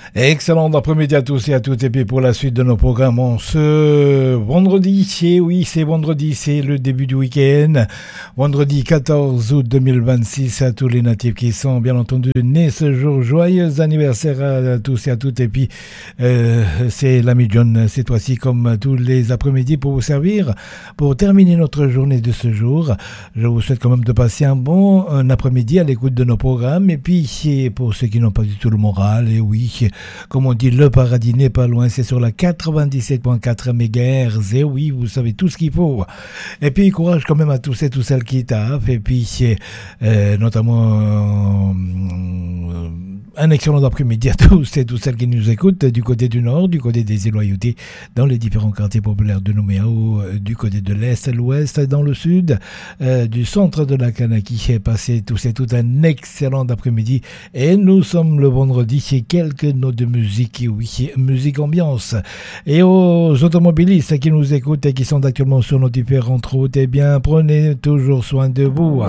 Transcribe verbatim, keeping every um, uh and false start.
Excellent après-midi à tous et à toutes, et puis pour la suite de nos programmes en ce vendredi, et oui c'est vendredi, c'est le début du week-end, vendredi quatorze août deux mille vingt-six, à tous les natifs qui sont bien entendu nés ce jour, joyeux anniversaire à tous et à toutes, et puis euh, c'est l'ami John cette fois-ci comme tous les après-midi pour vous servir, pour terminer notre journée de ce jour. Je vous souhaite quand même de passer un bon un après-midi à l'écoute de nos programmes, et puis c'est pour ceux qui n'ont pas du tout le moral, et oui, comme on dit, le paradis n'est pas loin, c'est sur la quatre-vingt-dix-sept virgule quatre mégahertz, et oui, vous savez tout ce qu'il faut. Et puis courage quand même à tous et toutes celles qui taffent, et puis c'est euh, notamment euh, un excellent après-midi à tous et toutes celles qui nous écoutent du côté du nord, du côté des Éloyautés, dans les différents quartiers populaires de Nouméa, ou du côté de l'est, l'ouest, dans le sud, euh, du centre de la Kanaki. Est passé tous et toutes un excellent après-midi, et nous sommes le vendredi, c'est quelques notes de musique, oui, musique ambiance. Et aux automobilistes qui nous écoutent et qui sont actuellement sur nos différentes routes, eh bien, prenez toujours soin de vous.